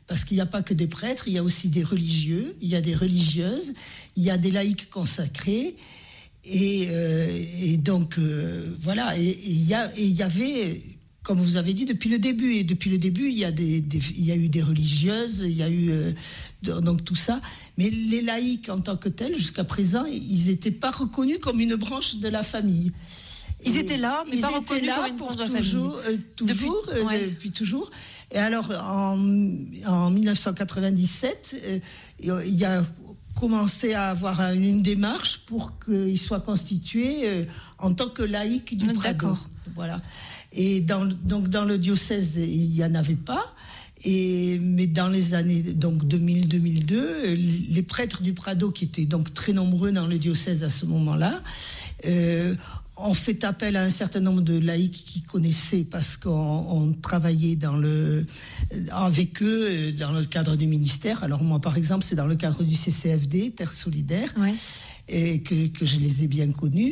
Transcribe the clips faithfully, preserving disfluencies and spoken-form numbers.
parce qu'il n'y a pas que des prêtres, il y a aussi des religieux, il y a des religieuses, il y a des laïcs consacrés. Et, euh, et donc, euh, voilà, et il y, y avait, comme vous avez dit, depuis le début, et depuis le début, il y a, des, des, il y a eu des religieuses, il y a eu euh, donc tout ça. Mais les laïcs en tant que tels, jusqu'à présent, ils n'étaient pas reconnus comme une branche de la famille. Ils étaient là, mais ils pas reconnus là comme une branche de la toujours, famille. Euh, toujours, depuis, ouais. euh, depuis toujours. Et alors, en, en dix-neuf cent quatre-vingt-dix-sept, euh, il y a commencé à avoir une démarche pour qu'il soit constitué euh, en tant que laïc du Prado. D'accord. Voilà. Et dans, donc dans le diocèse, il n'y en avait pas. Et, mais dans les années donc deux mille deux mille deux, les prêtres du Prado, qui étaient donc très nombreux dans le diocèse à ce moment-là, euh, ont fait appel à un certain nombre de laïcs qui connaissaient, parce qu'on on travaillait dans le, avec eux dans le cadre du ministère. Alors moi, par exemple, c'est dans le cadre du C C F D, Terre Solidaire, ouais. et que, que je les ai bien connus.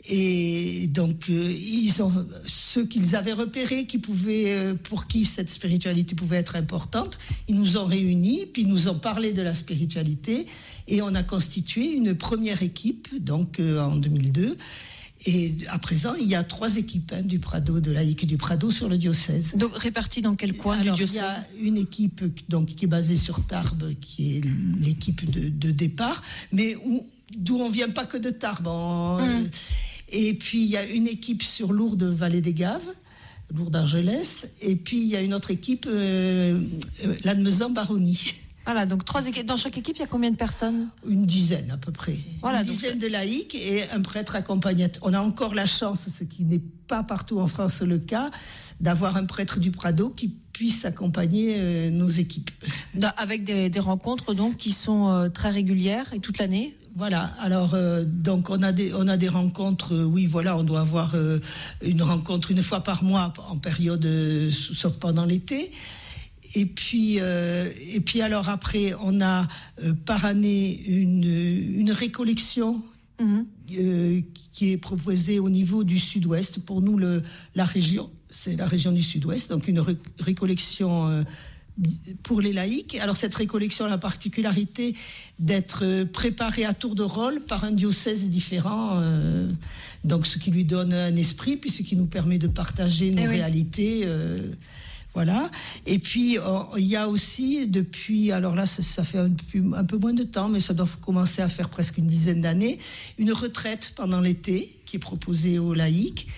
Et donc, euh, ils ont, ceux qu'ils avaient repérés, qui pouvaient, euh, pour qui cette spiritualité pouvait être importante, ils nous ont réunis, puis ils nous ont parlé de la spiritualité, et on a constitué une première équipe, donc euh, en deux mille deux. Et à présent, il y a trois équipes hein, du Prado, de laïcs du Prado sur le diocèse. Donc réparties dans quel coin Alors, du diocèse ? Il y a une équipe donc, qui est basée sur Tarbes, qui est l'équipe de, de départ, mais où, d'où on ne vient pas que de Tarbes. On, mmh. Et puis, il y a une équipe sur Lourdes, Vallée des Gaves, Lourdes-Argelès, et puis il y a une autre équipe, euh, euh, Lannemezan-Baronnie. Voilà, donc trois équipes. Dans chaque équipe, il y a combien de personnes ? Une dizaine à peu près. Voilà, une dizaine de laïcs et un prêtre accompagnateur. On a encore la chance, ce qui n'est pas partout en France le cas, d'avoir un prêtre du Prado qui puisse accompagner euh, nos équipes. Avec des, des rencontres donc qui sont euh, très régulières et toute l'année ? Voilà, alors euh, donc on a des on a des rencontres, euh, oui voilà, on doit avoir euh, une rencontre une fois par mois en période, euh, sauf pendant l'été. Et puis, euh, et puis alors après, on a euh, par année une, une récollection mmh. euh, qui est proposée au niveau du Sud-Ouest. Pour nous, le, la région, c'est la région du Sud-Ouest, donc une ré- récollection euh, pour les laïcs. Alors cette récollection a la particularité d'être préparée à tour de rôle par un diocèse différent, euh, donc ce qui lui donne un esprit, puis ce qui nous permet de partager nos eh oui. réalités. Euh, Voilà. Et puis, il y a aussi, depuis, alors là, ça, ça fait un peu, un peu moins de temps, mais ça doit commencer à faire presque une dizaine d'années, une retraite pendant l'été qui est proposée aux laïcs.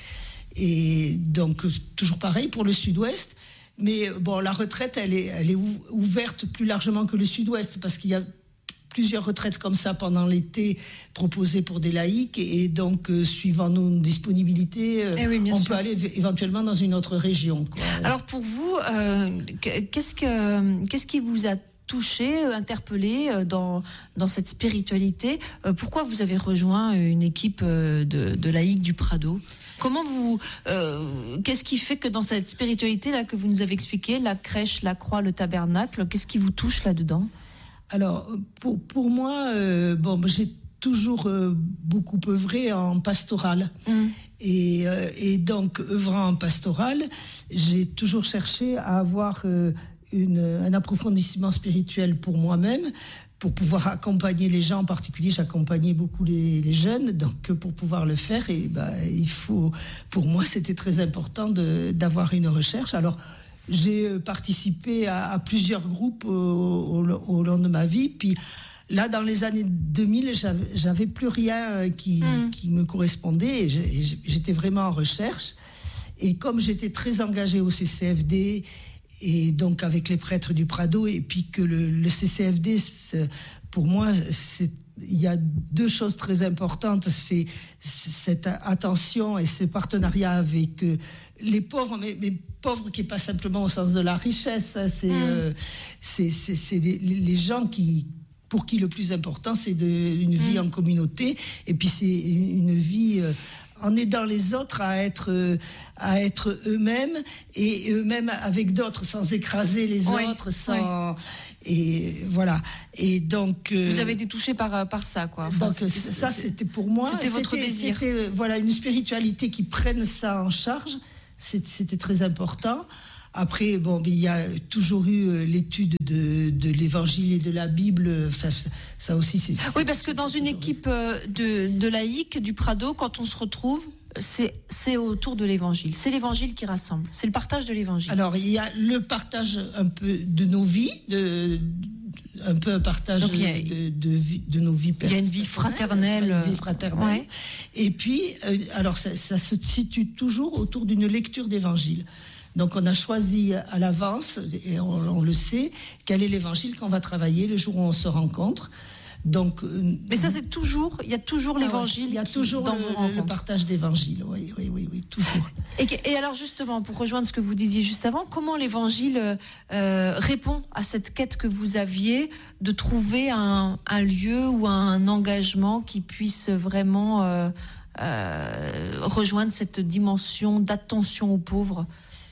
Et donc, toujours pareil pour le Sud-Ouest. Mais bon, la retraite, elle est, elle est ouverte plus largement que le Sud-Ouest, parce qu'il y a plusieurs retraites comme ça pendant l'été proposées pour des laïcs, et donc euh, suivant nos disponibilités, euh, oui, on sûr. peut aller v- éventuellement dans une autre région, quoi. Alors pour vous, euh, qu'est-ce que qu'est-ce qui vous a touché, interpellé dans dans cette spiritualité ? Pourquoi vous avez rejoint une équipe de, de laïcs du Prado ? Comment vous, euh, qu'est-ce qui fait que dans cette spiritualité là que vous nous avez expliqué, la crèche, la croix, le tabernacle, qu'est-ce qui vous touche là-dedans ? Alors, pour, pour moi, euh, bon, j'ai toujours euh, beaucoup œuvré en pastoral. Mmh. Et, euh, et donc, œuvrant en pastoral, j'ai toujours cherché à avoir euh, une, un approfondissement spirituel pour moi-même, pour pouvoir accompagner les gens. En particulier, j'accompagnais beaucoup les, les jeunes, donc pour pouvoir le faire, et ben, il faut, pour moi, c'était très important de, d'avoir une recherche. Alors, j'ai participé à, à plusieurs groupes au, au, au long de ma vie. Puis là, dans les années deux mille, j'avais, j'avais plus rien qui, mmh. qui me correspondait. Et j'étais vraiment en recherche. Et comme j'étais très engagée au C C F D, et donc avec les prêtres du Prado, et puis que le, le C C F D, pour moi, c'est, il y a deux choses très importantes. C'est, c'est cette attention et ce partenariat avec euh, les pauvres, mais, mais pauvres qui n'est pas simplement au sens de la richesse. Hein, c'est, mmh. euh, c'est, c'est, c'est les, les gens qui, pour qui le plus important, c'est de, une vie mmh. en communauté. Et puis c'est une, une vie... Euh, en aidant les autres à être, à être eux-mêmes, et eux-mêmes avec d'autres, sans écraser les oui, autres, sans... Oui. Et voilà. Et donc... Vous avez été touché par, par ça, quoi. Enfin, donc, c'était, ça, c'était pour moi... C'était votre c'était, désir. C'était, voilà, une spiritualité qui prenne ça en charge. C'était, c'était très important. Après, bon, il y a toujours eu l'étude de, de l'Évangile et de la Bible. Enfin, ça aussi, c'est. Oui, parce que dans une équipe de, de laïcs du Prado, quand on se retrouve, c'est, c'est autour de l'Évangile. C'est l'Évangile qui rassemble. C'est le partage de l'Évangile. Alors, il y a le partage un peu de nos vies, de, un peu un partage Donc, a, de, de, vie, de nos vies personnelles. Il y a une vie fraternelle. Une vie fraternelle. Ouais. Et puis, euh, alors, ça, ça se situe toujours autour d'une lecture d'Évangile. Donc on a choisi à l'avance, et on, on le sait, quel est l'évangile qu'on va travailler le jour où on se rencontre. Donc, mais ça c'est toujours, il y a toujours ah l'évangile. Ouais, il y a toujours qui, dans le, le partage d'évangile, oui, oui, oui, oui, toujours. Et, et alors justement, pour rejoindre ce que vous disiez juste avant, comment l'évangile euh, répond à cette quête que vous aviez de trouver un, un lieu ou un engagement qui puisse vraiment euh, euh, rejoindre cette dimension d'attention aux pauvres?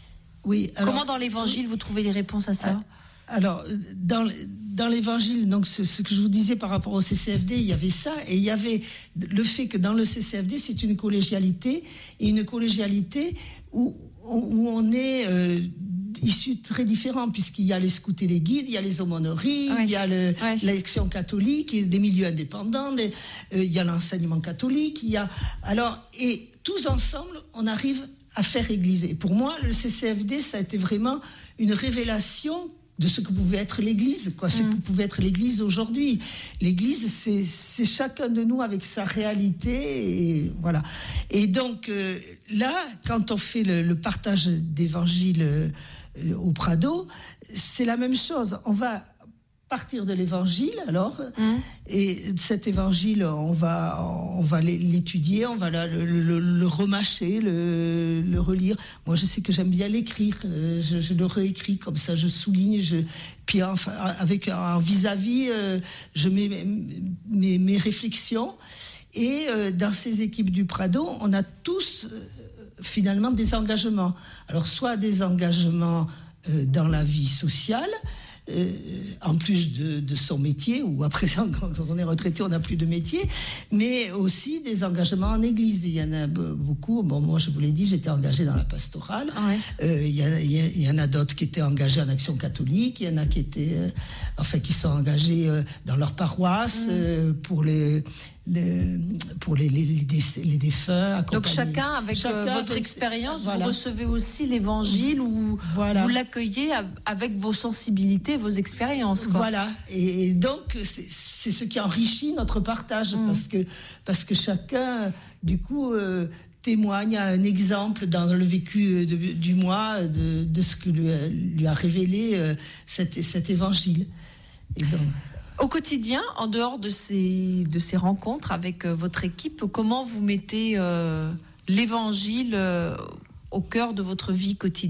Oui, alors, comment dans l'évangile vous trouvez les réponses à ça? Alors, dans, dans l'évangile, donc ce, ce que je vous disais par rapport au C C F D, il y avait ça, et il y avait le fait que dans le C C F D, c'est une collégialité, et une collégialité où, où on est euh, issus très différents, puisqu'il y a les scouts et les guides, il y a les aumôneries, oui. il y a le, oui. l'action catholique, des milieux indépendants, des, euh, il y a l'enseignement catholique, il y a... Alors, et tous ensemble, on arrive à faire église. Et pour moi, le C C F D, ça a été vraiment une révélation de ce que pouvait être l'Église, quoi, ce mmh. que pouvait être l'Église aujourd'hui. L'Église, c'est, c'est chacun de nous avec sa réalité, et voilà. Et donc euh, là, quand on fait le, le partage d'évangile euh, au Prado, c'est la même chose. On va partir de l'évangile, alors, mmh. et cet évangile, on va, on va l'étudier, on va le, le, le remâcher, le, le relire. Moi, je sais que j'aime bien l'écrire, je, je le réécris comme ça, je souligne, je, puis enfin, avec un vis-à-vis, euh, je mets mes, mes, mes réflexions. Et euh, dans ces équipes du Prado, on a tous euh, finalement des engagements. Alors, soit des engagements euh, dans la vie sociale, Euh, en plus de, de son métier, ou à présent, quand on est retraité, on n'a plus de métier, mais aussi des engagements en église. Il y en a beaucoup. Bon, moi, je vous l'ai dit, j'étais engagée dans la pastorale. Ouais. Euh, il, y a, il, y a, il y en a d'autres qui étaient engagés en action catholique. Il y en a qui étaient, euh, enfin, qui sont engagés euh, dans leur paroisse mmh. euh, pour les... Les, pour les, les, les, les défunts. Donc chacun, avec chacun votre avec, expérience, voilà. vous recevez aussi l'évangile ou voilà. vous l'accueillez avec vos sensibilités, vos expériences. Quoi. Voilà, et donc c'est, c'est ce qui enrichit notre partage, mmh. parce, que, parce que chacun, du coup... Euh, témoigne à un exemple dans le vécu de, du mois de, de ce que lui, lui a révélé euh, cet, cet évangile. Et donc... Au quotidien, en dehors de ces, de ces rencontres avec euh, votre équipe, comment vous mettez euh, l'évangile euh, au cœur de votre vie quotidienne ?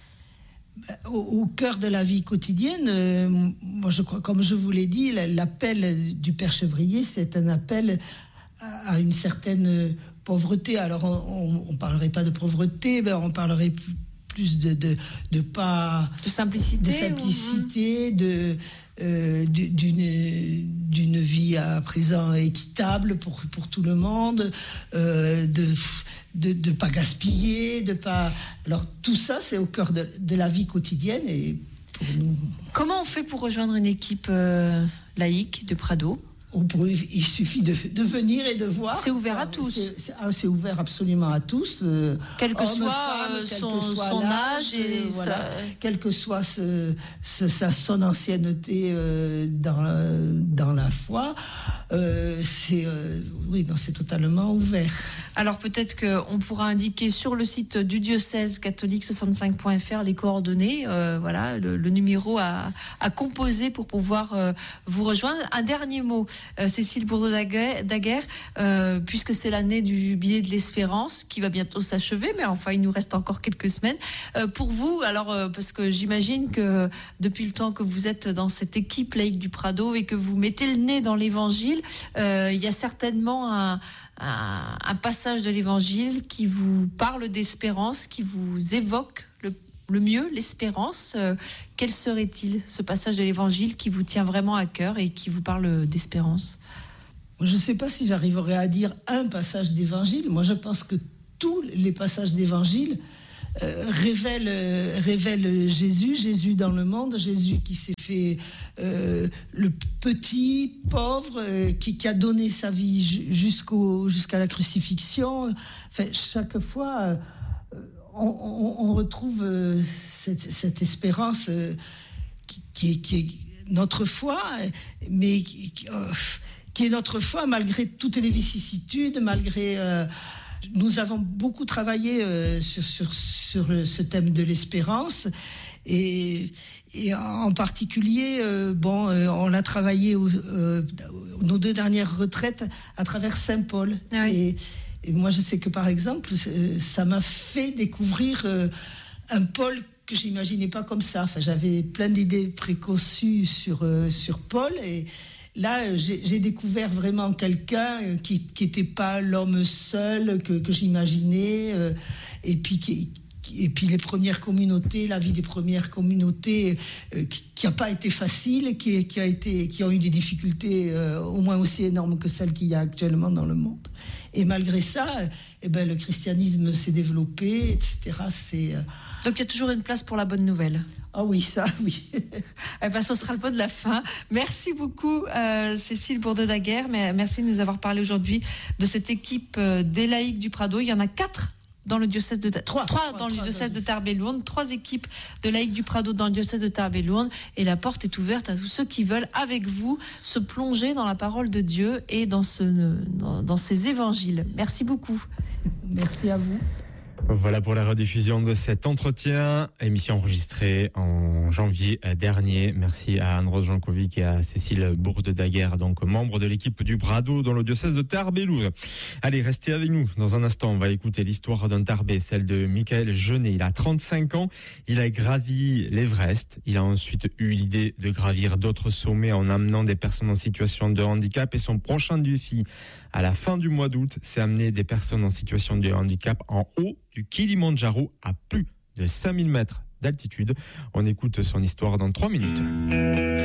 Au, au cœur de la vie quotidienne, euh, moi je crois, comme je vous l'ai dit, l'appel du Père Chevrier, c'est un appel à, à une certaine pauvreté. Alors on ne parlerait pas de pauvreté, ben on parlerait plus, plus de, de, de pas... De simplicité. De simplicité, ou... de... Euh, d'une, d'une vie à présent équitable pour, pour tout le monde, euh, de de ne pas gaspiller, de pas... Alors tout ça, c'est au cœur de, de la vie quotidienne. Et pour nous... Comment on fait pour rejoindre une équipe euh, laïque de Prado ? Il suffit de, de venir et de voir. C'est ouvert à tous. C'est, c'est, c'est ouvert absolument à tous. Euh, quel que soit femmes, son, quel que soit son âge et euh, voilà, sa... quelle que soit ce, ce, sa, son ancienneté euh, dans, dans la foi. Euh, c'est, euh, oui, non, c'est totalement ouvert. Alors peut-être qu'on pourra indiquer sur le site du diocèse catholique soixante-cinq point f r les coordonnées, euh, voilà, le, le numéro à, à composer pour pouvoir euh, vous rejoindre. Un dernier mot. Euh, Cécile Bourdeau-Daguerre, euh, puisque c'est l'année du jubilé de l'Espérance qui va bientôt s'achever, mais enfin il nous reste encore quelques semaines. Euh, pour vous, alors euh, parce que j'imagine que depuis le temps que vous êtes dans cette équipe laïque du Prado et que vous mettez le nez dans l'Évangile, euh, il y a certainement un, un, un passage de l'Évangile qui vous parle d'espérance, qui vous évoque le Le mieux, l'espérance, euh, quel serait-il, ce passage de l'Évangile qui vous tient vraiment à cœur et qui vous parle d'espérance ? Je ne sais pas si j'arriverai à dire un passage d'Évangile. Moi, je pense que tous les passages d'Évangile euh, révèle, euh, révèle Jésus, Jésus dans le monde, Jésus qui s'est fait euh, le petit, pauvre, euh, qui, qui a donné sa vie jusqu'au, jusqu'à la crucifixion. Enfin, chaque fois, euh, on, on, on retrouve euh, cette, cette espérance euh, qui, qui, qui est notre foi, mais qui, qui, euh, qui est notre foi malgré toutes les vicissitudes, malgré... Euh, nous avons beaucoup travaillé euh, sur, sur, sur ce thème de l'espérance, et, et en particulier, euh, bon, euh, on l'a travaillé au, euh, nos deux dernières retraites à travers Saint Paul. Ah oui. et, et moi, je sais que, par exemple, ça m'a fait découvrir euh, un Paul que j'imaginais pas comme ça. Enfin, j'avais plein d'idées préconçues sur, euh, sur Paul, et là, j'ai, j'ai découvert vraiment quelqu'un qui n'était pas l'homme seul que, que j'imaginais, euh, et puis qui, qui, et puis les premières communautés, la vie des premières communautés, euh, qui n'a pas été facile, qui, qui a été, qui ont eu des difficultés euh, au moins aussi énormes que celles qu'il y a actuellement dans le monde. Et malgré ça, eh ben, le christianisme s'est développé, et cetera. C'est, euh... Donc il y a toujours une place pour la bonne nouvelle. Ah oui, ça, oui. Eh ben, ce sera le mot de la fin. Merci beaucoup, euh, Cécile Bourdedaguerre. Merci de nous avoir parlé aujourd'hui de cette équipe euh, des laïcs du Prado. Il y en a quatre dans le diocèse de trois, trois, trois dans le diocèse de Tarbes et Lourdes, trois équipes de laïcs du Prado dans le diocèse de Tarbes et Lourdes, et la porte est ouverte à tous ceux qui veulent, avec vous, se plonger dans la parole de Dieu et dans, ce, dans, dans ces évangiles. Merci beaucoup. Merci à vous. Voilà pour la rediffusion de cet entretien, émission enregistrée en janvier dernier. Merci à Anne-Rose Jankovic et à Cécile Bourdedaguerre, donc membre de l'équipe du Prado dans le diocèse de Tarbes et Lourdes. Allez, restez avec nous. Dans un instant, on va écouter l'histoire d'un Tarbais, celle de Michael Jeunet. Il a trente-cinq ans, il a gravi l'Everest. Il a ensuite eu l'idée de gravir d'autres sommets en amenant des personnes en situation de handicap, et son prochain défi, à la fin du mois d'août, c'est amener des personnes en situation de handicap en haut du Kilimandjaro à plus de cinq mille mètres d'altitude. On écoute son histoire dans trois minutes.